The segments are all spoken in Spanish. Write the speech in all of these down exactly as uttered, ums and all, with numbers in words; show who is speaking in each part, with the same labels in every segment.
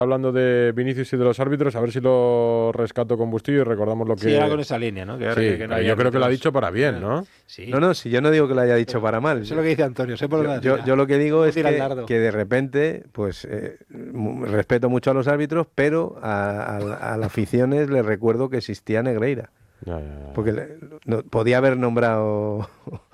Speaker 1: Hablando de Vinicius y de los árbitros, a ver si lo rescato con Bustillo y recordamos lo que...
Speaker 2: Sí, era con esa línea, ¿no? Que,
Speaker 1: sí,
Speaker 2: que, que no
Speaker 1: yo creo que lo ha dicho para bien, ¿no?
Speaker 3: Sí. No, no, si yo no digo que lo haya dicho para mal.
Speaker 2: Eso es lo que dice Antonio. Sé por
Speaker 3: yo, yo, yo lo que digo es que, que de repente, pues, eh, respeto mucho a los árbitros, pero a, a, a las aficiones les recuerdo que existía Negreira.
Speaker 1: Ya, ya, ya.
Speaker 3: Porque le, no, podía haber nombrado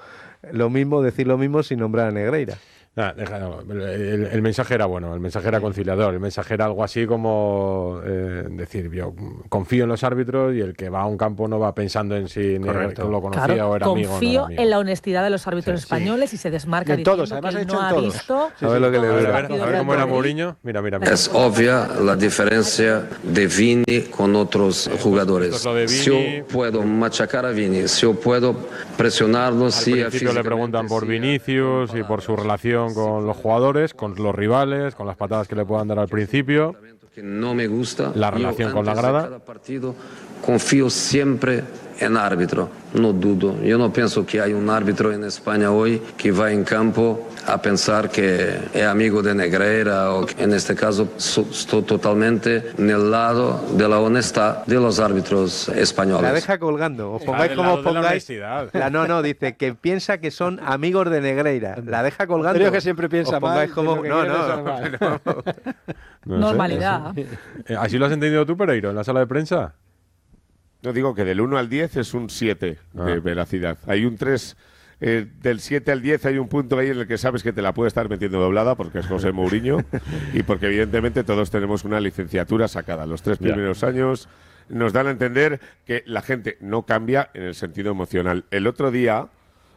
Speaker 3: lo mismo, decir lo mismo sin nombrar a Negreira.
Speaker 1: Nah, deja, no, el, el, el mensaje era bueno, el mensaje era conciliador, el mensaje era algo así como eh, decir, yo confío en los árbitros y el que va a un campo no va pensando en si Correcto. lo conocía
Speaker 4: claro,
Speaker 1: o era amigo.
Speaker 4: Confío
Speaker 1: no era amigo.
Speaker 4: en la honestidad de los árbitros sí, españoles sí. y se desmarca
Speaker 2: en
Speaker 4: diciendo
Speaker 2: todos, además
Speaker 4: que
Speaker 2: ha
Speaker 4: él
Speaker 2: hecho
Speaker 4: no
Speaker 2: en
Speaker 4: ha
Speaker 2: todos.
Speaker 4: visto.
Speaker 3: Sí, a ver lo que le
Speaker 1: dura. A ver, a ver cómo era Mourinho. Mira, mira, mira.
Speaker 5: Es obvia la diferencia de Vini con otros sí, jugadores.
Speaker 1: Esto es
Speaker 5: si
Speaker 1: Vini.
Speaker 5: yo puedo machacar a Vini, si yo puedo presionarlo,
Speaker 1: Al
Speaker 5: si
Speaker 1: principio le preguntan por Vinicius y por su relación con los jugadores, con los rivales, con las patadas que le puedan dar al principio.
Speaker 5: Que no me gusta.
Speaker 1: La relación
Speaker 5: yo,
Speaker 1: con la grada.
Speaker 5: Cada partido, confío siempre en árbitro, no dudo. Yo no pienso que hay un árbitro en España hoy que va en campo a pensar que es amigo de Negreira o que en este caso so, estoy totalmente en el lado de la honestidad de los árbitros españoles.
Speaker 3: La deja colgando, os pongáis como os pongáis. La, la no, no, dice que piensa que son amigos de Negreira. La deja colgando.
Speaker 2: Creo que siempre piensa mal.
Speaker 3: Como... No, no, no, no,
Speaker 4: no. Normalidad.
Speaker 1: Sé. ¿Así lo has entendido tú, Pereiro, en la sala de prensa?
Speaker 6: No, digo que del uno al diez es un siete ah. de veracidad. Hay un tres, eh, del siete al diez hay un punto ahí en el que sabes que te la puede estar metiendo doblada porque es José Mourinho y porque evidentemente todos tenemos una licenciatura sacada. Los tres primeros yeah. años nos dan a entender que la gente no cambia en el sentido emocional. El otro día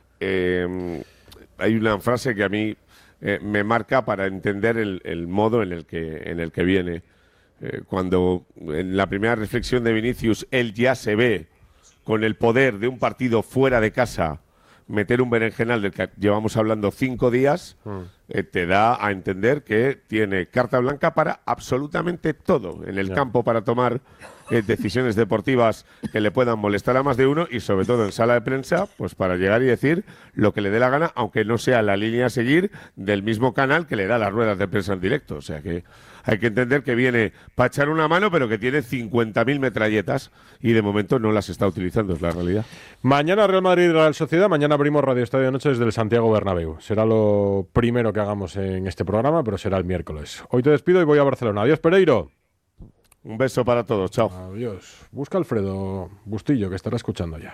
Speaker 6: eh, hay una frase que a mí eh, me marca para entender el, el modo en el que, en el que viene. Eh, cuando en la primera reflexión de Vinicius él ya se ve con el poder de un partido fuera de casa meter un berenjenal del que llevamos hablando cinco días, mm. eh, te da a entender que tiene carta blanca para absolutamente todo en el yeah. campo para tomar eh, decisiones deportivas que le puedan molestar a más de uno y sobre todo en sala de prensa, pues para llegar y decir lo que le dé la gana, aunque no sea la línea a seguir del mismo canal que le da las ruedas de prensa en directo. O sea que hay que entender que viene para echar una mano, pero que tiene cincuenta mil metralletas y de momento no las está utilizando, es la realidad.
Speaker 1: Mañana Real Madrid Real Sociedad, mañana abrimos Radio Estadio de Noche desde el Santiago Bernabéu. Será lo primero que hagamos en este programa, pero será el miércoles. Hoy te despido y voy a Barcelona. Adiós, Pereiro.
Speaker 6: Un beso para todos, chao.
Speaker 1: Adiós. Busca a Alfredo Bustillo, que estará escuchando ya.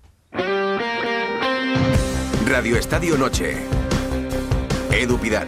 Speaker 7: Radio Estadio Noche. Edu Pidal.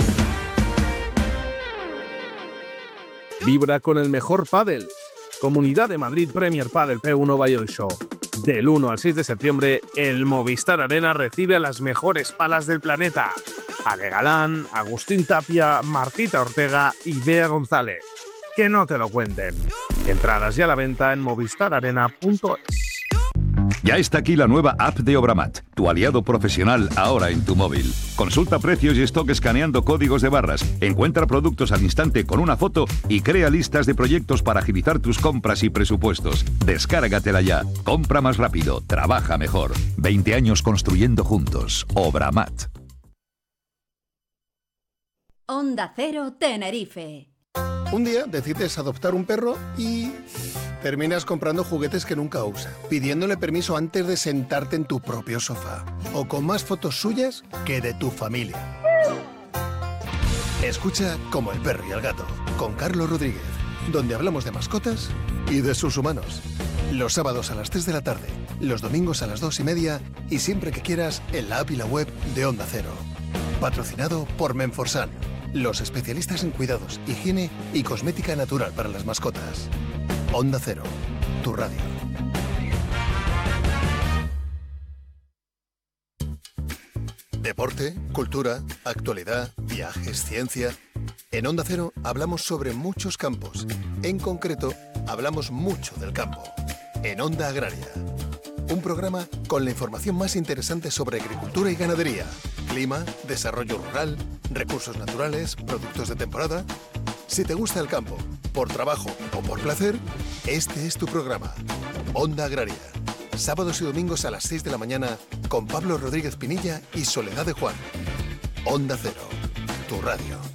Speaker 8: Vibra con el mejor pádel. Comunidad de Madrid Premier Padel P uno Valladolid Show. Del uno al seis de septiembre, el Movistar Arena recibe a las mejores palas del planeta. Ale Galán, Agustín Tapia, Martita Ortega y Bea González. Que no te lo cuenten. Entradas ya a la venta en movistar arena punto es.
Speaker 9: Ya está aquí la nueva app de Obramat, tu aliado profesional ahora en tu móvil. Consulta precios y stock escaneando códigos de barras, encuentra productos al instante con una foto y crea listas de proyectos para agilizar tus compras y presupuestos. Descárgatela ya. Compra más rápido, trabaja mejor. veinte años construyendo juntos. Obramat.
Speaker 10: Onda Cero Tenerife.
Speaker 11: Un día decides adoptar un perro y terminas comprando juguetes que nunca usa, pidiéndole permiso antes de sentarte en tu propio sofá, o con más fotos suyas que de tu familia. Escucha Como el perro y el gato, con Carlos Rodríguez, donde hablamos de mascotas y de sus humanos. Los sábados a las tres de la tarde, los domingos a las dos y media y siempre que quieras en la app y la web de Onda Cero. Patrocinado por Menforsan, los especialistas en cuidados, higiene y cosmética natural para las mascotas. Onda Cero, tu radio. Deporte, cultura, actualidad, viajes, ciencia. En Onda Cero hablamos sobre muchos campos. En concreto, hablamos mucho del campo. En Onda Agraria. Un programa con la información más interesante sobre agricultura y ganadería, clima, desarrollo rural, recursos naturales, productos de temporada. Si te gusta el campo, por trabajo o por placer, este es tu programa. Onda Agraria. Sábados y domingos a las seis de la mañana con Pablo Rodríguez Pinilla y Soledad de Juan. Onda Cero, tu radio.